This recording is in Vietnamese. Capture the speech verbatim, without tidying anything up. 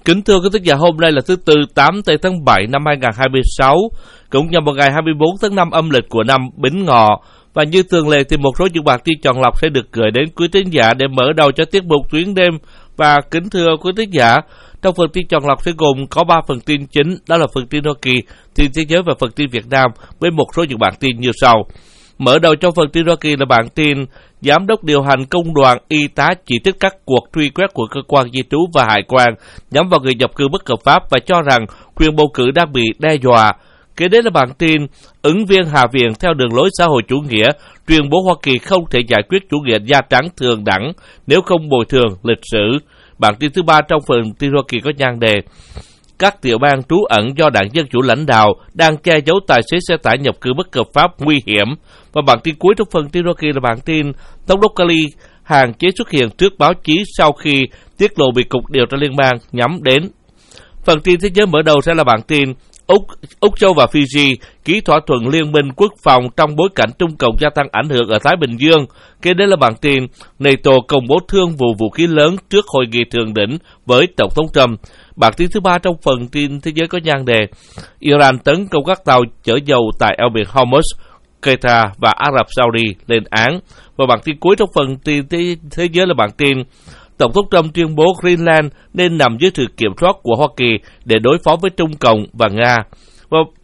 Kính thưa quý thính giả, hôm nay là thứ Tư tám tây tháng bảy năm hai nghìn không trăm hai mươi sáu, cũng nhằm vào ngày hai mươi bốn tháng năm âm lịch của năm Bính Ngọ. Và như thường lệ thì một số những bản tin chọn lọc sẽ được gửi đến quý thính giả để mở đầu cho tiết mục Tuyến Đêm. Và kính thưa quý thính giả, trong phần tin chọn lọc sẽ gồm có ba phần tin chính, đó là phần tin Hoa Kỳ, tin thế giới và phần tin Việt Nam, với một số những bản tin như sau. Mở đầu trong phần tin Hoa Kỳ là bản tin Giám đốc điều hành công đoàn y tá chỉ trích các cuộc truy quét của cơ quan di trú và hải quan nhắm vào người nhập cư bất hợp pháp và cho rằng quyền bầu cử đang bị đe dọa. Kế đến là bản tin ứng viên Hạ viện theo đường lối xã hội chủ nghĩa tuyên bố Hoa Kỳ không thể giải quyết chủ nghĩa da trắng thường đẳng nếu không bồi thường lịch sử. Bản tin thứ ba trong phần tin Hoa Kỳ có nhan đề các tiểu bang trú ẩn do đảng Dân Chủ lãnh đạo đang che giấu tài xế xe tải nhập cư bất hợp pháp nguy hiểm. Và bản tin cuối trong phần tin Hoa Kỳ là bản tin Thống đốc Cali hạn chế xuất hiện trước báo chí sau khi tiết lộ bị Cục Điều tra Liên bang nhắm đến. Phần tin thế giới mở đầu sẽ là bản tin Úc, Úc Châu và Fiji ký thỏa thuận liên minh quốc phòng trong bối cảnh Trung Cộng gia tăng ảnh hưởng ở Thái Bình Dương. Kế đến là bản tin NATO công bố thương vụ vũ khí lớn trước hội nghị thượng đỉnh với Tổng thống Trump. Bản tin thứ ba trong phần tin thế giới có nhan đề Iran tấn công các tàu chở dầu tại eo biển Hormuz, Qatar và Ả Rập Saudi lên án. Và bản tin cuối trong phần tin thế, thế giới là bản tin Tổng thống Trump tuyên bố Greenland nên nằm dưới sự kiểm soát của Hoa Kỳ để đối phó với Trung Cộng và Nga. Và